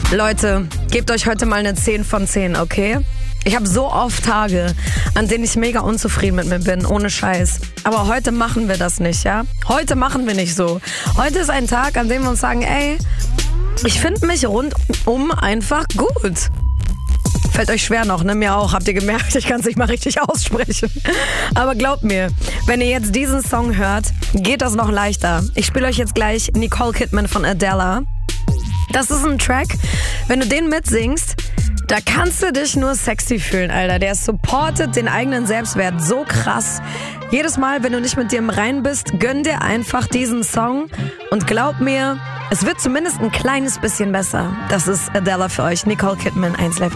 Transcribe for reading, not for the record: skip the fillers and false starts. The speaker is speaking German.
Leute, gebt euch heute mal eine 10 von 10, okay? Ich habe so oft Tage, an denen ich mega unzufrieden mit mir bin, ohne Scheiß. Aber heute machen wir das nicht, ja? Heute machen wir nicht so. Heute ist ein Tag, an dem wir uns sagen, ey, ich finde mich rundum einfach gut. Fällt euch schwer noch, ne? Mir auch. Habt ihr gemerkt, ich kann es nicht mal richtig aussprechen. Aber glaubt mir, wenn ihr jetzt diesen Song hört, geht das noch leichter. Ich spiele euch jetzt gleich Nicole Kidman von Adele. Das ist ein Track, wenn du den mitsingst, da kannst du dich nur sexy fühlen, Alter. Der supportet den eigenen Selbstwert so krass. Jedes Mal, wenn du nicht mit dir im Reinen bist, gönn dir einfach diesen Song. Und glaub mir, es wird zumindest ein kleines bisschen besser. Das ist Adele für euch. Nicole Kidman, 1Live.